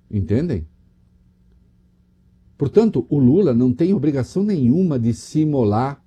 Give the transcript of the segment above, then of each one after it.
Entendem? Portanto, o Lula não tem obrigação nenhuma de se imolar.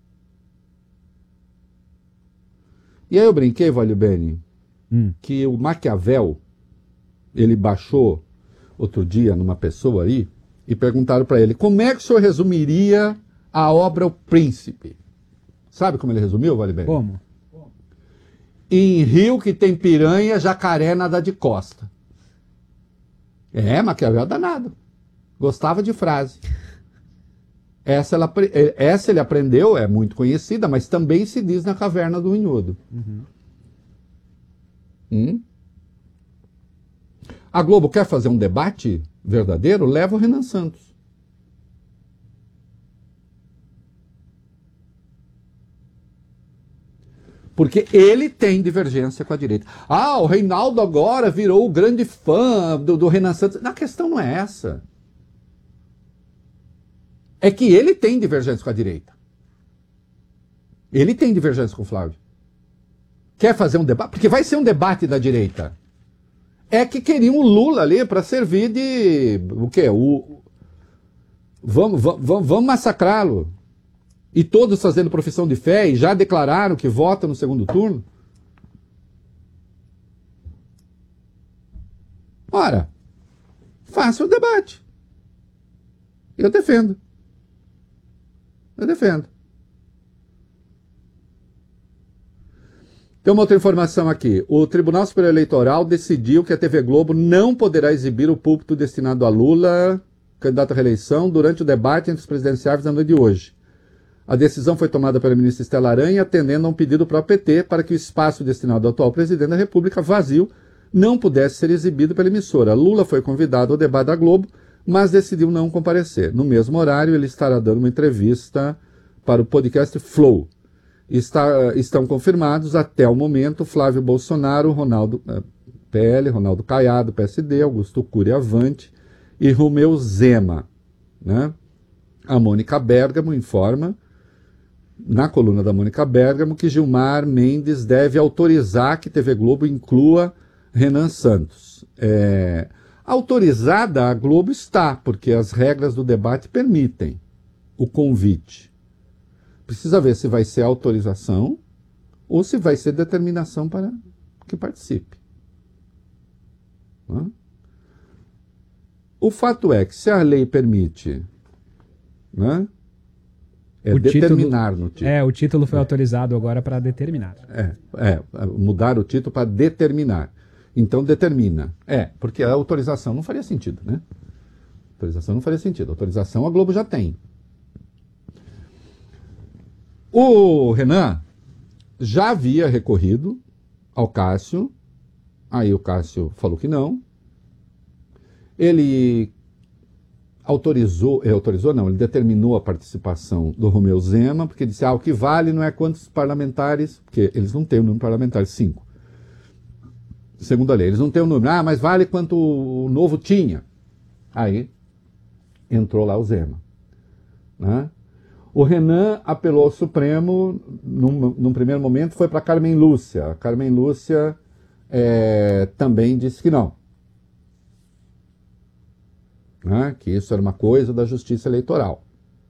E aí eu brinquei, Valio Bene, que o Maquiavel, ele baixou outro dia numa pessoa aí e perguntaram para ele, como é que o senhor resumiria a obra O Príncipe? Sabe como ele resumiu, Valio Bene? Como? Em rio que tem piranha, jacaré nada de costa. Maquiavel é danado. Gostava de frase. Essa ele aprendeu, é muito conhecida, mas também se diz na Caverna do Unhudo. A Globo quer fazer um debate verdadeiro? Leva o Renan Santos. Porque ele tem divergência com a direita. O Reinaldo agora virou o grande fã do Renan Santos. A questão não é essa. É que ele tem divergência com a direita. Ele tem divergência com o Flávio. Quer fazer um debate? Porque vai ser um debate da direita. É que queriam o Lula ali para servir de... O quê? Vamos massacrá-lo. E todos fazendo profissão de fé e já declararam que votam no segundo turno? Ora, faça o debate. Eu defendo. Tem uma outra informação aqui. O Tribunal Superior Eleitoral decidiu que a TV Globo não poderá exibir o púlpito destinado a Lula, candidato à reeleição, durante o debate entre os presidenciáveis na noite de hoje. A decisão foi tomada pela ministra Estela Aranha, atendendo a um pedido para o PT para que o espaço destinado ao atual presidente da República, vazio, não pudesse ser exibido pela emissora. Lula foi convidado ao debate da Globo, mas decidiu não comparecer. No mesmo horário, ele estará dando uma entrevista para o podcast Flow. Estão confirmados, até o momento, Flávio Bolsonaro, Ronaldo Caiado, PSD, Augusto Cury Avante e Romeu Zema. Né? A Mônica Bergamo informa, na coluna da Mônica Bergamo, que Gilmar Mendes deve autorizar que TV Globo inclua Renan Santos. Autorizada a Globo está, porque as regras do debate permitem o convite. Precisa ver se vai ser autorização ou se vai ser determinação para que participe. O fato é que se a lei permite, né, determinar no título. O título foi autorizado agora para determinar. Mudar o título para determinar. Então determina. Porque a autorização não faria sentido, né? Autorização a Globo já tem. O Renan já havia recorrido ao Cássio, aí o Cássio falou que não. Ele ele determinou a participação do Romeu Zema, porque disse, o que vale não é quantos parlamentares, porque eles não têm o número de parlamentares, 5. Segundo a lei, eles não têm o número, mas vale quanto o Novo tinha. Aí entrou lá o Zema. Né? O Renan apelou ao Supremo, num primeiro momento, foi para Carmen Lúcia. A Carmen Lúcia também disse que não. Né? Que isso era uma coisa da Justiça Eleitoral.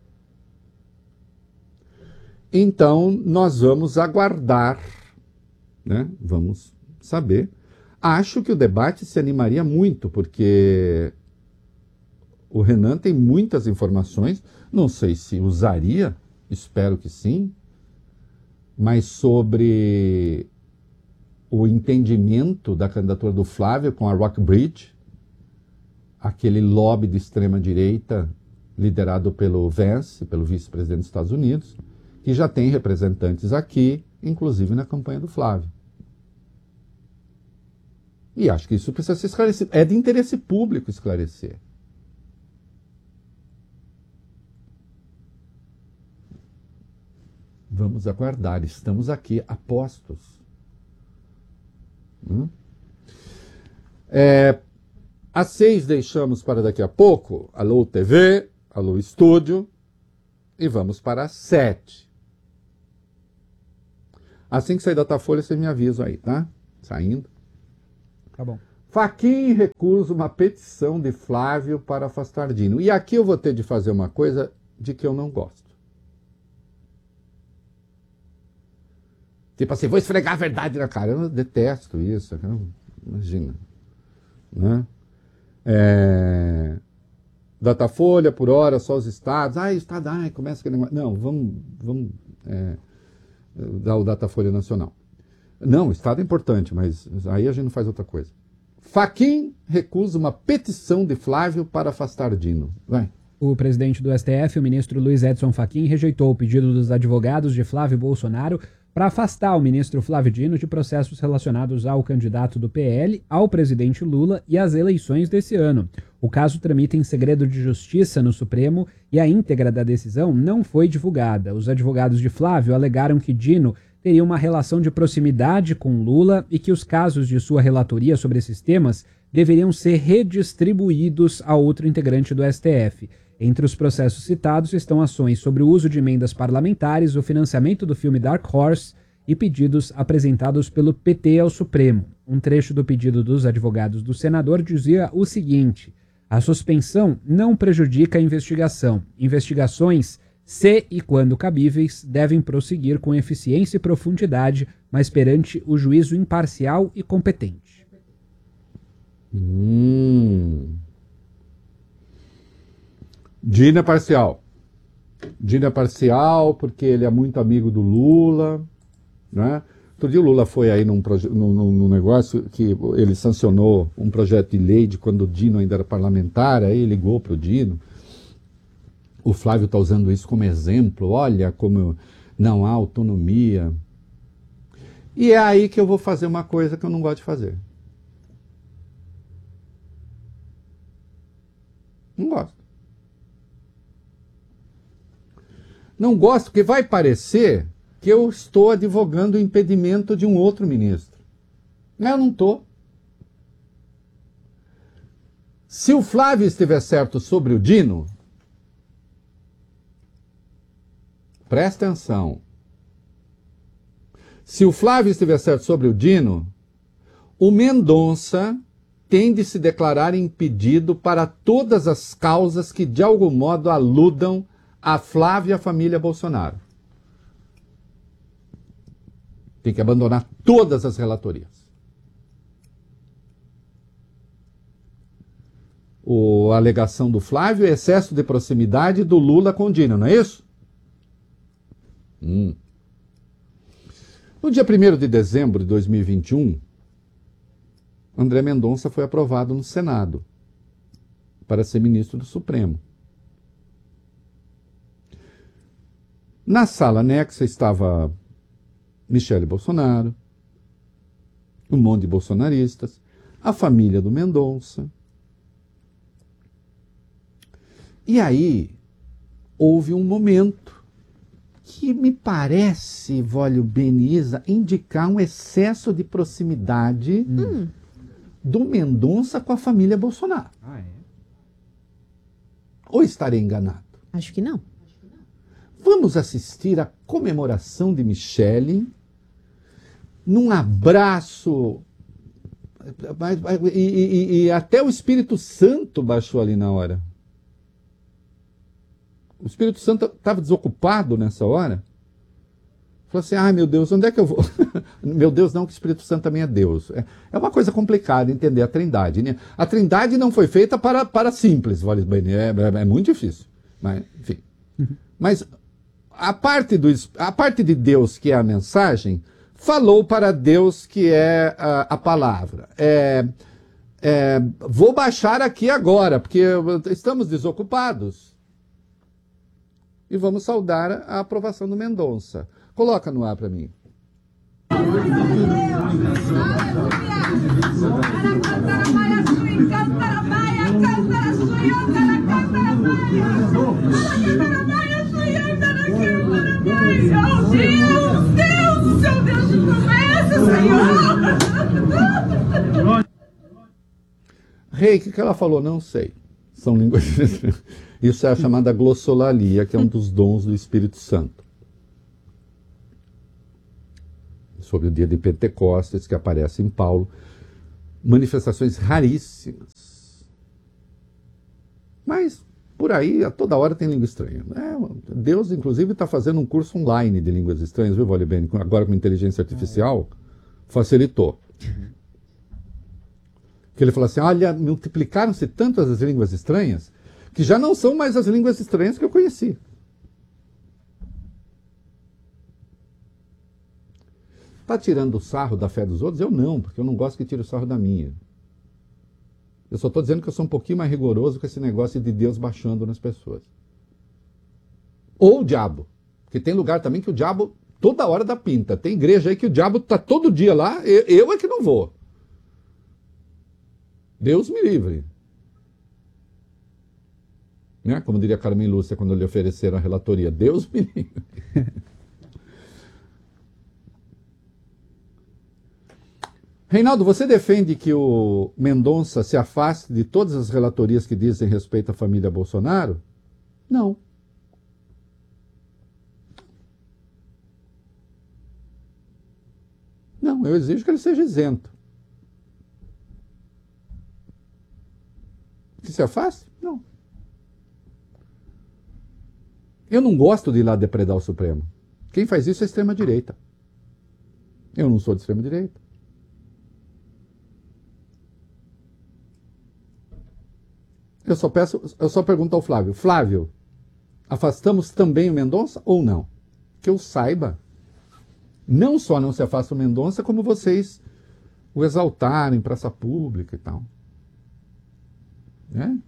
Então, nós vamos aguardar, né? Vamos saber. Acho que o debate se animaria muito, porque o Renan tem muitas informações, não sei se usaria, espero que sim, mas sobre o entendimento da candidatura do Flávio com a Rockbridge, aquele lobby de extrema-direita liderado pelo Vance, pelo vice-presidente dos Estados Unidos, que já tem representantes aqui, inclusive na campanha do Flávio. E acho que isso precisa ser esclarecido. É de interesse público esclarecer. Vamos aguardar, estamos aqui apostos. Às 6 deixamos para daqui a pouco Alô TV, Alô Estúdio, e vamos para as 7. Assim que sair da Datafolha, você me avisa aí, tá? Saindo. Tá bom. Fachin recusa uma petição de Flávio para afastar Dino. E aqui eu vou ter de fazer uma coisa de que eu não gosto. Tipo assim, vou esfregar a verdade na cara. Eu detesto isso. Imagina. Né? Datafolha, por hora, só os estados. Estado, começa aquele negócio. Não, vamos dar o Datafolha nacional. Não, o estado é importante, mas aí a gente não faz outra coisa. Fachin recusa uma petição de Flávio para afastar Dino. Vai. O presidente do STF, o ministro Luiz Edson Fachin, rejeitou o pedido dos advogados de Flávio Bolsonaro para afastar o ministro Flávio Dino de processos relacionados ao candidato do PL, ao presidente Lula e às eleições desse ano. O caso tramita em segredo de justiça no Supremo e a íntegra da decisão não foi divulgada. Os advogados de Flávio alegaram que Dino teria uma relação de proximidade com Lula e que os casos de sua relatoria sobre esses temas deveriam ser redistribuídos a outro integrante do STF. Entre os processos citados estão ações sobre o uso de emendas parlamentares, o financiamento do filme Dark Horse e pedidos apresentados pelo PT ao Supremo. Um trecho do pedido dos advogados do senador dizia o seguinte: a suspensão não prejudica a investigação. Investigações, se e quando cabíveis, devem prosseguir com eficiência e profundidade, mas perante o juízo imparcial e competente. Dino é parcial. Dino é parcial porque ele é muito amigo do Lula, né? Outro dia o Lula foi aí num negócio que ele sancionou um projeto de lei de quando o Dino ainda era parlamentar, aí ligou para o Dino. O Flávio está usando isso como exemplo, olha como não há autonomia. E é aí que eu vou fazer uma coisa que eu não gosto de fazer. Não gosto. Não gosto porque vai parecer que eu estou advogando o impedimento de um outro ministro. Eu não estou. Se o Flávio estiver certo sobre o Dino, presta atenção. Se o Flávio estiver certo sobre o Dino, o Mendonça tem de se declarar impedido para todas as causas que de algum modo aludam a Flávio e a família Bolsonaro. Tem que abandonar todas as relatorias. A alegação do Flávio é excesso de proximidade do Lula com o Dino, não é isso? No dia 1º de dezembro de 2021, André Mendonça foi aprovado no Senado para ser ministro do Supremo. Na sala anexa estava Michele Bolsonaro, um monte de bolsonaristas, a família do Mendonça. E aí houve um momento que me parece, Vólio Beniza, indicar um excesso de proximidade do Mendonça com a família Bolsonaro. Ou estarei enganado? Acho que não. Vamos assistir à comemoração de Michele, num abraço, e até o Espírito Santo baixou ali na hora. O Espírito Santo estava desocupado nessa hora. Falou assim, meu Deus, onde é que eu vou? Meu Deus não, que o Espírito Santo também é Deus. É uma coisa complicada entender a Trindade, né? A Trindade não foi feita para simples, é muito difícil. Mas, enfim. Mas a parte de Deus, que é a mensagem, falou para Deus, que é a palavra. Vou baixar aqui agora, porque estamos desocupados. E vamos saudar a aprovação do Mendonça. Coloca no ar para mim. Rei, o que ela falou? Não sei. São línguas. Isso é a chamada glossolalia, que é um dos dons do Espírito Santo. Sobre o dia de Pentecostes, que aparece em Paulo. manifestações raríssimas. Mas por aí, a toda hora tem língua estranha. Deus, inclusive, está fazendo um curso online de línguas estranhas, viu, Valibene? Agora com inteligência artificial, facilitou. Que ele falou assim, olha, multiplicaram-se tanto as línguas estranhas, que já não são mais as línguas estranhas que eu conheci. Está tirando o sarro da fé dos outros? Eu não, porque eu não gosto que tire o sarro da minha. Eu só estou dizendo que eu sou um pouquinho mais rigoroso com esse negócio de Deus baixando nas pessoas. Ou o diabo. Porque tem lugar também que o diabo toda hora dá pinta. Tem igreja aí que o diabo está todo dia lá, eu é que não vou. Deus me livre. Né? Como diria Carmen Lúcia quando lhe ofereceram a relatoria. Deus me livre. Reinaldo, você defende que o Mendonça se afaste de todas as relatorias que dizem respeito à família Bolsonaro? Não. Não, eu exijo que ele seja isento. Que se afaste? Não. Eu não gosto de ir lá depredar o Supremo. Quem faz isso é a extrema-direita. Eu não sou de extrema-direita. Eu só pergunto ao Flávio. Flávio, afastamos também o Mendonça ou não? Que eu saiba. Não só não se afasta o Mendonça, como vocês o exaltaram em praça pública e tal. Não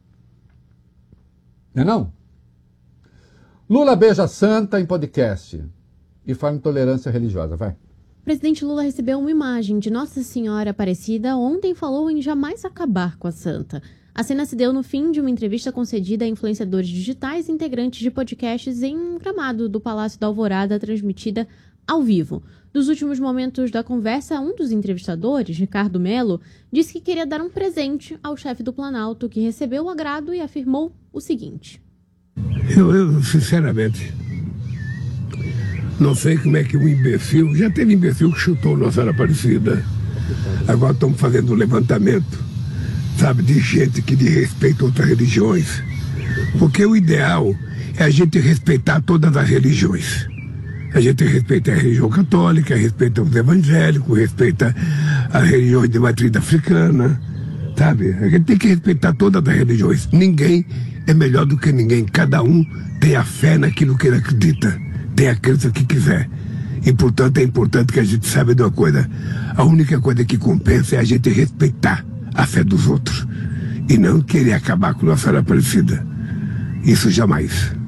é não? Lula beija santa em podcast e fala intolerância religiosa. Vai. O presidente Lula recebeu uma imagem de Nossa Senhora Aparecida. Ontem falou em jamais acabar com a santa. A cena se deu no fim de uma entrevista concedida a influenciadores digitais integrantes de podcasts em um gramado do Palácio da Alvorada, transmitida ao vivo. Dos últimos momentos da conversa, um dos entrevistadores, Ricardo Mello, disse que queria dar um presente ao chefe do Planalto, que recebeu o agrado e afirmou o seguinte. Eu sinceramente, não sei como é que um imbecil, já teve imbecil que chutou Nossa Senhora Aparecida, agora estamos fazendo um levantamento, sabe, de gente que desrespeita outras religiões, porque o ideal é a gente respeitar todas as religiões. A gente respeita a religião católica, respeita os evangélicos, respeita as religiões de matriz africana, sabe? A gente tem que respeitar todas as religiões. Ninguém é melhor do que ninguém. Cada um tem a fé naquilo que ele acredita, tem a crença que quiser. E, portanto, é importante que a gente saiba de uma coisa. A única coisa que compensa é a gente respeitar a fé dos outros e não querer acabar com Nossa Senhora Aparecida. Isso jamais.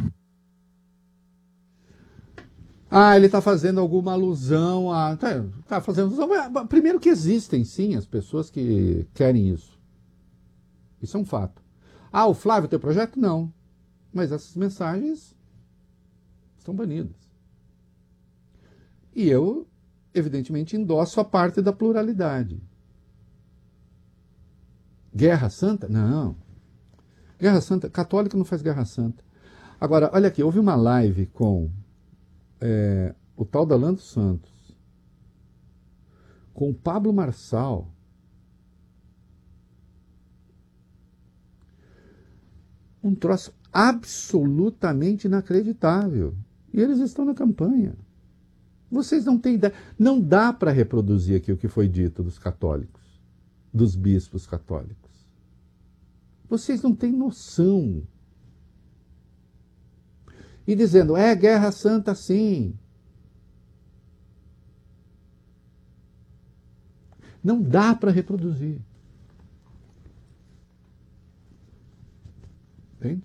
Ele está fazendo alguma alusão a... Tá fazendo alusão... Primeiro que existem, sim, as pessoas que querem isso. Isso é um fato. O Flávio tem projeto? Não. Mas essas mensagens estão banidas. E eu, evidentemente, endosso a parte da pluralidade. Guerra Santa? Não. Guerra Santa... Católico não faz Guerra Santa. Agora, olha aqui, houve uma live com... o tal da Lando Santos, com o Pablo Marçal, um troço absolutamente inacreditável. E eles estão na campanha. Vocês não têm ideia. Não dá para reproduzir aqui o que foi dito dos católicos, dos bispos católicos. Vocês não têm noção. E dizendo, Guerra Santa sim. Não dá para reproduzir. Entende?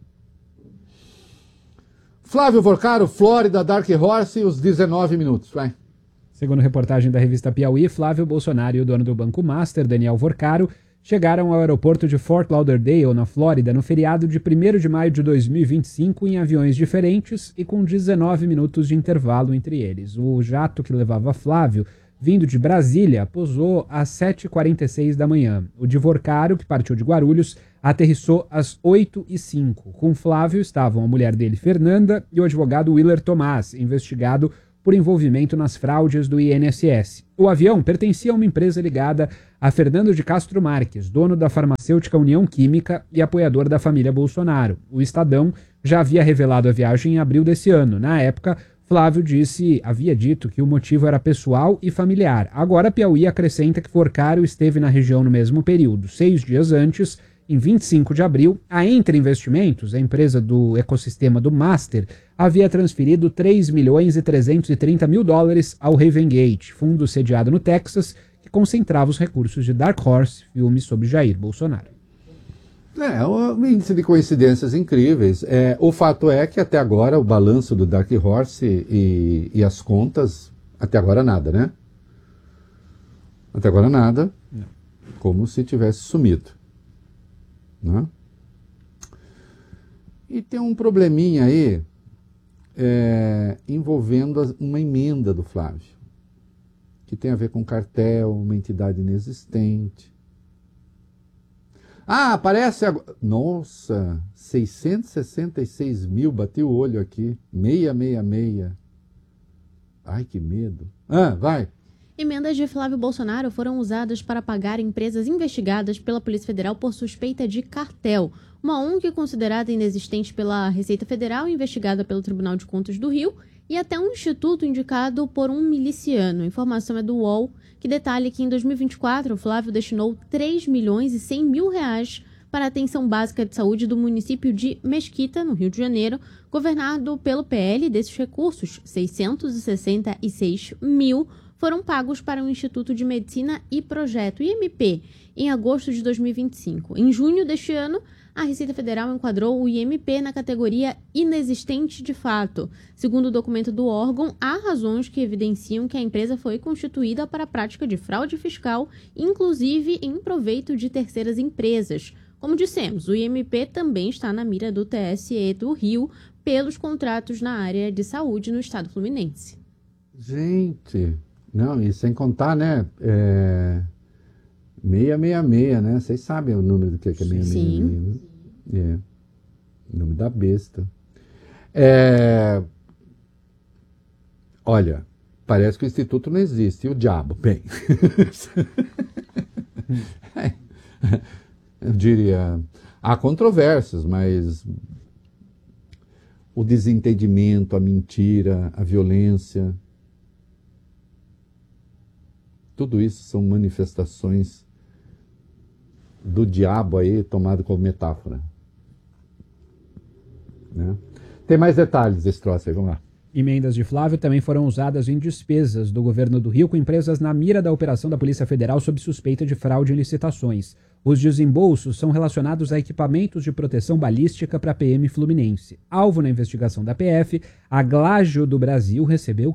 Flávio Vorcaro, Flórida, Dark Horse, os 19 minutos. Vai. Segundo reportagem da revista Piauí, Flávio Bolsonaro e o dono do Banco Master, Daniel Vorcaro, chegaram ao aeroporto de Fort Lauderdale, na Flórida, no feriado de 1º de maio de 2025, em aviões diferentes e com 19 minutos de intervalo entre eles. O jato que levava Flávio, vindo de Brasília, pousou às 7h46 da manhã. O de Vorcaro, que partiu de Guarulhos, aterrissou às 8h05. Com Flávio estavam a mulher dele, Fernanda, e o advogado Willer Tomás, investigado por envolvimento nas fraudes do INSS. O avião pertencia a uma empresa ligada a Fernando de Castro Marques, dono da farmacêutica União Química e apoiador da família Bolsonaro. O Estadão já havia revelado a viagem em abril desse ano. Na época, Flávio havia dito que o motivo era pessoal e familiar. Agora, Piauí acrescenta que Forcário esteve na região no mesmo período. 6 dias antes, em 25 de abril, a Entre Investimentos, a empresa do ecossistema do Master, havia transferido 3.330.000 dólares ao Ravengate, fundo sediado no Texas, que concentrava os recursos de Dark Horse, filme sobre Jair Bolsonaro. Um índice de coincidências incríveis. O fato é que até agora o balanço do Dark Horse e as contas, até agora nada, né? Até agora nada, não. Como se tivesse sumido. Né? E tem um probleminha aí envolvendo uma emenda do Flávio, que tem a ver com cartel, uma entidade inexistente. Aparece agora. Nossa, 666 mil, bati o olho aqui, 666. Ai, que medo. Vai. Emendas de Flávio Bolsonaro foram usadas para pagar empresas investigadas pela Polícia Federal por suspeita de cartel. Uma ONG considerada inexistente pela Receita Federal, investigada pelo Tribunal de Contas do Rio, e até um instituto indicado por um miliciano. A informação é do UOL, que detalha que em 2024 o Flávio destinou 3.100.000 reais para a atenção básica de saúde do município de Mesquita, no Rio de Janeiro, governado pelo PL. Desses recursos, 666 mil foram pagos para o Instituto de Medicina e Projeto, IMP, em agosto de 2025. Em junho deste ano, a Receita Federal enquadrou o IMP na categoria inexistente de fato. Segundo o documento do órgão, há razões que evidenciam que a empresa foi constituída para a prática de fraude fiscal, inclusive em proveito de terceiras empresas. Como dissemos, o IMP também está na mira do TSE do Rio pelos contratos na área de saúde no estado fluminense. Gente, não, e sem contar, né, 666, né? Vocês sabem o número do que é 666, né? O nome da besta. Olha, parece que o Instituto não existe, e o diabo? Bem, eu diria, há controvérsias, mas o desentendimento, a mentira, a violência, tudo isso são manifestações do diabo aí, tomado como metáfora. Né? Tem mais detalhes desse troço aí, vamos lá. Emendas de Flávio também foram usadas em despesas do governo do Rio com empresas na mira da operação da Polícia Federal sob suspeita de fraude em licitações. Os desembolsos são relacionados a equipamentos de proteção balística para a PM Fluminense. Alvo na investigação da PF, a Glágio do Brasil recebeu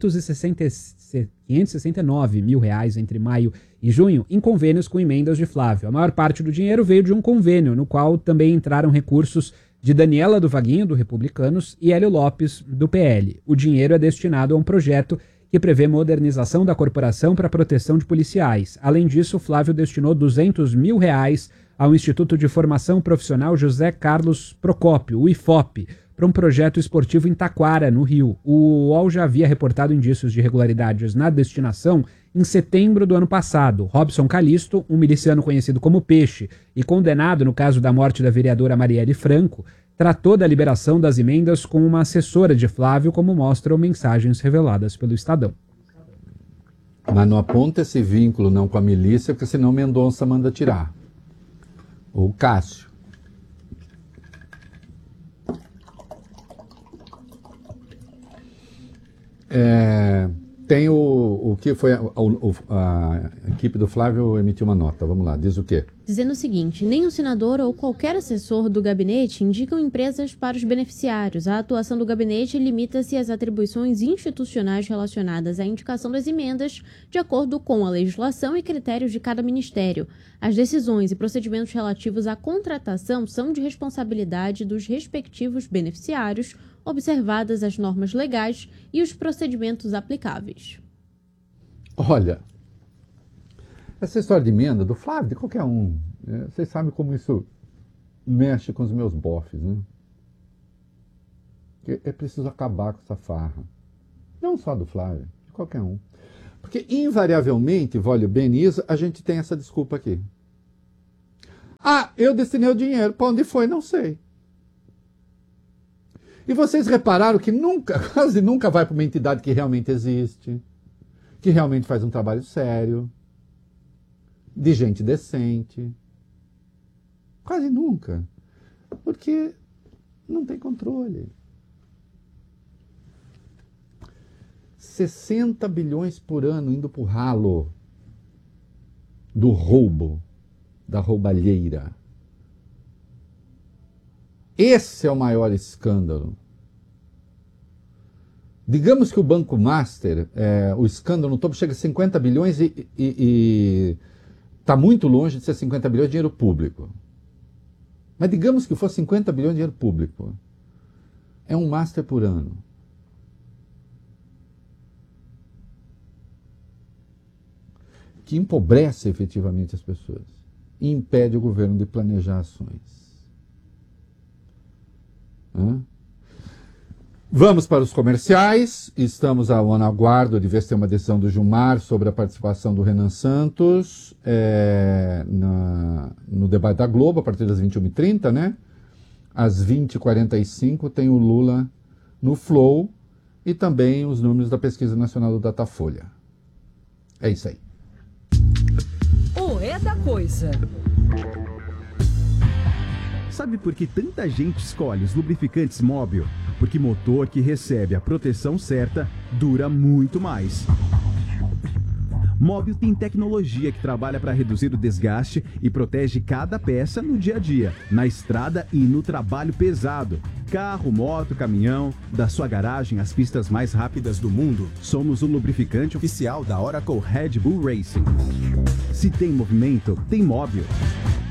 569 mil reais entre maio e junho em convênios com emendas de Flávio. A maior parte do dinheiro veio de um convênio, no qual também entraram recursos de Daniela do Vaguinho, do Republicanos, e Hélio Lopes, do PL. O dinheiro é destinado a um projeto que prevê modernização da corporação para proteção de policiais. Além disso, Flávio destinou 200 mil reais ao Instituto de Formação Profissional José Carlos Procópio, o IFOP, para um projeto esportivo em Taquara, no Rio. O UOL já havia reportado indícios de irregularidades na destinação em setembro do ano passado. Robson Calisto, um miliciano conhecido como Peixe e condenado no caso da morte da vereadora Marielle Franco, tratou da liberação das emendas com uma assessora de Flávio, como mostram mensagens reveladas pelo Estadão. Mas não aponta esse vínculo não com a milícia, porque senão Mendonça manda tirar. Ou Cássio. Tem o que foi a equipe do Flávio emitiu uma nota, vamos lá, diz o quê? Dizendo o seguinte: nem o senador ou qualquer assessor do gabinete indicam empresas para os beneficiários. A atuação do gabinete limita-se às atribuições institucionais relacionadas à indicação das emendas, de acordo com a legislação e critérios de cada ministério. As decisões e procedimentos relativos à contratação são de responsabilidade dos respectivos beneficiários, observadas as normas legais e os procedimentos aplicáveis. Olha, essa história de emenda do Flávio, de qualquer um, vocês sabem como isso mexe com os meus bofes, né? É preciso acabar com essa farra. Não só do Flávio, de qualquer um. Porque, invariavelmente, Vólio Beniza, a gente tem essa desculpa aqui. Ah, eu destinei o dinheiro. Para onde foi? Não sei. E vocês repararam que quase nunca vai para uma entidade que realmente existe, que realmente faz um trabalho sério, de gente decente. Quase nunca. Porque não tem controle. 60 bilhões por ano indo para o ralo do roubo, da roubalheira. Esse é o maior escândalo. Digamos que o Banco Master, o escândalo no topo chega a 50 bilhões e está muito longe de ser 50 bilhões de dinheiro público. Mas digamos que for 50 bilhões de dinheiro público. É um Master por ano. Que empobrece efetivamente as pessoas e impede o governo de planejar ações. Vamos para os comerciais. Estamos ao aguardo de ver se tem uma decisão do Gilmar sobre a participação do Renan Santos no debate da Globo, a partir das 21h30, né? Às 20h45 tem o Lula no Flow e também os números da Pesquisa Nacional do Datafolha. É isso aí. O É da Coisa. Sabe por que tanta gente escolhe os lubrificantes Móbil? Porque motor que recebe a proteção certa dura muito mais. Móbil tem tecnologia que trabalha para reduzir o desgaste e protege cada peça no dia a dia, na estrada e no trabalho pesado. Carro, moto, caminhão, da sua garagem às pistas mais rápidas do mundo, somos o lubrificante oficial da Oracle Red Bull Racing. Se tem movimento, tem Móbil.